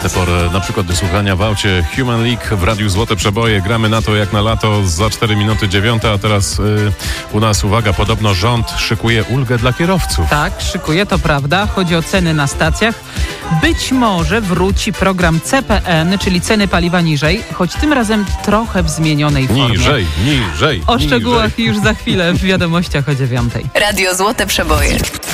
porę na przykład do słuchania w aucie Human League w Radiu Złote Przeboje. Gramy na to jak na lato za 4 minuty 9, a teraz u nas, uwaga, podobno rząd szykuje ulgę dla kierowców. Tak, szykuje, to prawda. Chodzi o ceny na stacjach. Być może wróci program CPN, czyli ceny paliwa niżej, choć tym razem trochę w zmienionej formie. Niżej. O szczegółach już za chwilę w wiadomościach o 9. Radio Złote Przeboje.